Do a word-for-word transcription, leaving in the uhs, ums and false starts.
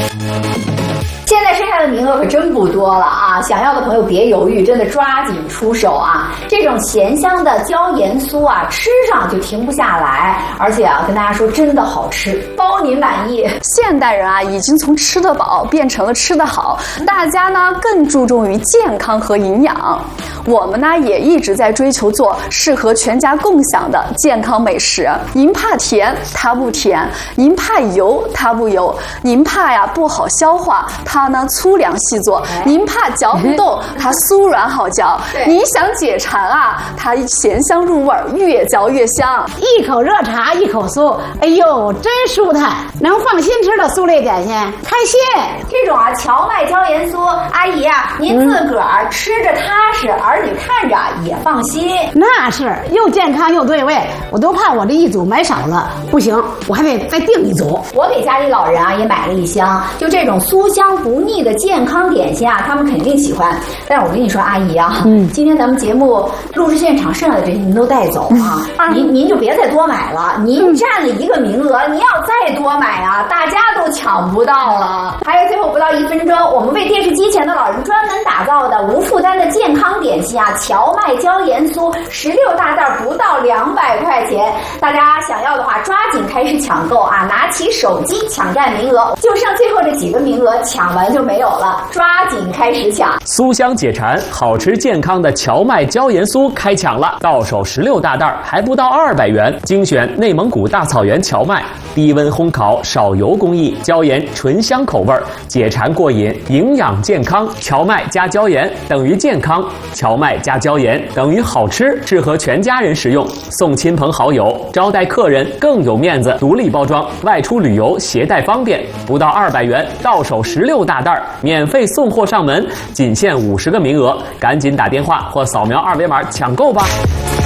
现在剩下的名额可真不多了啊！想要的朋友别犹豫，真的抓紧出手啊！这种咸香的椒盐酥啊，吃上就停不下来，而且啊，跟大家说真的好吃，包您满意。 现代人啊，已经从吃得饱变成了吃得好，大家呢更注重于健康和营养。我们呢也一直在追求做适合全家共享的健康美食。您怕甜，它不甜；您怕油，它不油；您怕呀不好消化，它呢粗粮细做；您怕嚼不动，它酥软好嚼；您想解馋啊，它咸香入味，越嚼越香。 一口热茶，一口酥，哎呦，真舒坦！能放心吃的酥类点心，开心。 这种啊荞麦椒盐酥，阿姨啊，您自个儿吃着踏实，儿女看着也放心。 那是又健康又对味，我都怕我这一组买少了，不行，我还得再订一组。 我给家里老人啊也买了一箱，就这种酥香不腻的健康点心啊，他们肯定喜欢。但是我跟你说，阿姨啊，嗯，今天咱们节目录制现场剩下的这些您都带走啊，嗯、您您就别再多买了，您占了一个名额，您要再多买啊，大家都抢不到了。还有最后不到一分钟，我们为电视机前的老人专门打造的无负担的健康点心啊，荞麦椒盐酥，十六大袋不到两百块钱，大家想要的话抓紧开始抢购啊，拿起手机抢占名额，就剩最后这几个名额，抢完就没有了，抓紧开始抢。 酥香解馋，好吃健康的荞麦椒盐酥开抢了，到手十六大袋，还不到二百元，精选内蒙古大草原荞麦，低温烘烤少油工艺，椒盐醇香口味，解馋过瘾，营养健康。荞麦加椒盐等于健康，荞麦加椒盐等于好吃，适合全家人食用，送亲朋好友，招待客人更有面子。独立包装，外出旅游携带方便，不到二百元，到手十六大袋，免费送货上门，仅限五十个名额，赶紧打电话或扫描二维码抢购吧。